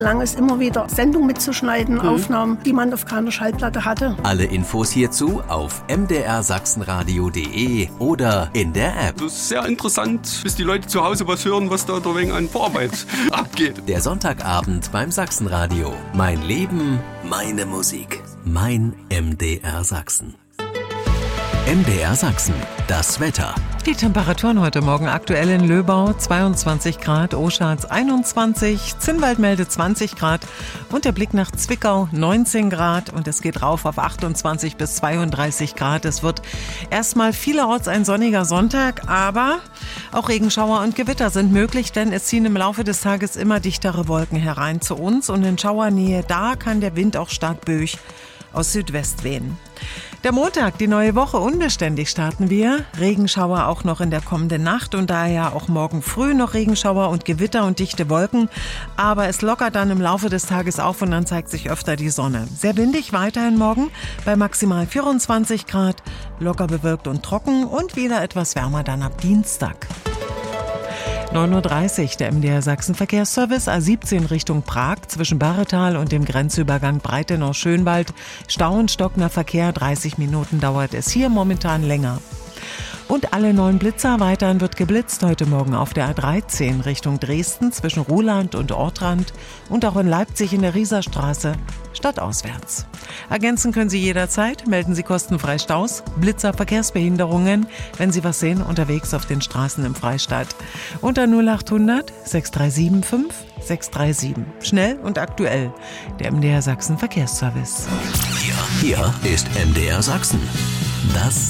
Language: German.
Lang ist immer wieder Sendung mitzuschneiden, Aufnahmen, die man auf keiner Schallplatte hatte. Alle Infos hierzu auf mdrsachsenradio.de oder in der App. Das ist sehr interessant, bis die Leute zu Hause was hören, was da wegen an Vorarbeit abgeht. Der Sonntagabend beim Sachsenradio. Mein Leben, meine Musik. Mein MDR Sachsen. MDR Sachsen, das Wetter. Die Temperaturen heute Morgen aktuell in Löbau 22 Grad, Oschatz 21, Zinnwald meldet 20 Grad und der Blick nach Zwickau 19 Grad und es geht rauf auf 28 bis 32 Grad. Es wird erstmal vielerorts ein sonniger Sonntag, aber auch Regenschauer und Gewitter sind möglich, denn es ziehen im Laufe des Tages immer dichtere Wolken herein zu uns und in Schauernähe, da kann der Wind auch stark böig aus Südwest wehen. Der Montag, die neue Woche, unbeständig starten wir. Regenschauer auch noch in der kommenden Nacht und daher auch morgen früh noch Regenschauer und Gewitter und dichte Wolken. Aber es lockert dann im Laufe des Tages auf und dann zeigt sich öfter die Sonne. Sehr windig weiterhin morgen bei maximal 24 Grad, locker bewölkt und trocken und wieder etwas wärmer dann ab Dienstag. 9.30 Uhr, der MDR Sachsen Verkehrsservice A17 Richtung Prag zwischen Barretal und dem Grenzübergang Breitenau-Schönwald. Stau und stockender Verkehr, 30 Minuten dauert es hier momentan länger. Und alle 9 Blitzer, weiterhin wird geblitzt heute Morgen auf der A13 Richtung Dresden zwischen Ruhland und Ortrand und auch in Leipzig in der Rieserstraße stadtauswärts. Ergänzen können Sie jederzeit, melden Sie kostenfrei Staus, Blitzer, Verkehrsbehinderungen, wenn Sie was sehen unterwegs auf den Straßen im Freistaat. Unter 0800 637 5637. Schnell und aktuell. Der MDR Sachsen Verkehrsservice. Hier ist MDR Sachsen. Das